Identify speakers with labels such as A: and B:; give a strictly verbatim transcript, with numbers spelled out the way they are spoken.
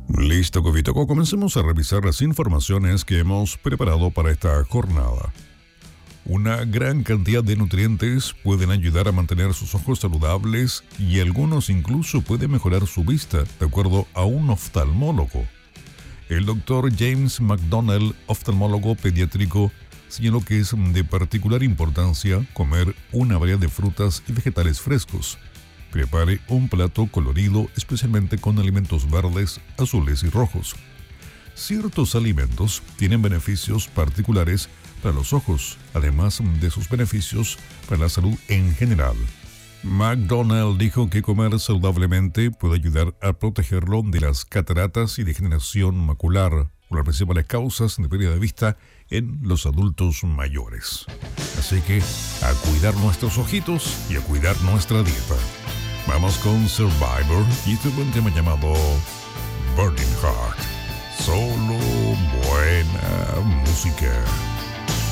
A: Listo, Covitoco, comencemos a revisar las informaciones que hemos preparado para esta jornada. Una gran cantidad de nutrientes pueden ayudar a mantener sus ojos saludables y algunos incluso pueden mejorar su vista, de acuerdo a un oftalmólogo. El doctor James McDonnell, oftalmólogo pediátrico, señaló que es de particular importancia comer una variedad de frutas y vegetales frescos. Prepare un plato colorido, especialmente con alimentos verdes, azules y rojos. Ciertos alimentos tienen beneficios particulares para los ojos, además de sus beneficios para la salud en general. McDonnell dijo que comer saludablemente puede ayudar a protegerlo de las cataratas y degeneración macular, una de las principales causas de pérdida de vista en los adultos mayores. Así que a cuidar nuestros ojitos y a cuidar nuestra dieta. Vamos con Survivor y este buen tema llamado Burning Heart. Solo buena música.